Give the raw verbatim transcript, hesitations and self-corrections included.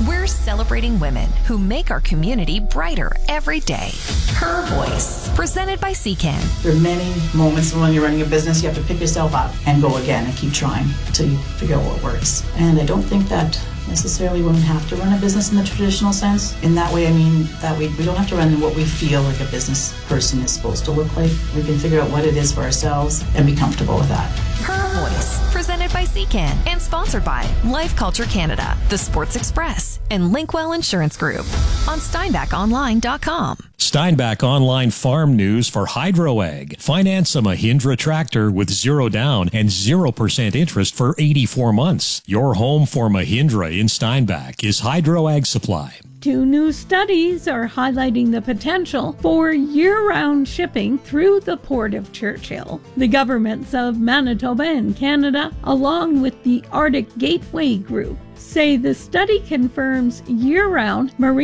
We're celebrating women who make our community brighter every day. Her Voice, presented by C CAN. There are many moments when you're running a business, you have to pick yourself up and go again and keep trying until you figure out what works. And I don't think that necessarily women have to run a business in the traditional sense. In that way, I mean that we, we don't have to run what we feel like a business person is supposed to look like. We can figure out what it is for ourselves and be comfortable with that. Her Voice, presented by C CAN and sponsored by Life Culture Canada, The Sports Express, and Linkwell Insurance Group on steinbach online dot com. Steinbach Online Farm News for HydroAg. Finance a Mahindra tractor with zero down and zero percent interest for eighty-four months. Your home for Mahindra in Steinbach is HydroAg Supply. Two new studies are highlighting the potential for year-round shipping through the Port of Churchill. The governments of Manitoba and Canada, along with the Arctic Gateway Group, say the study confirms year-round marine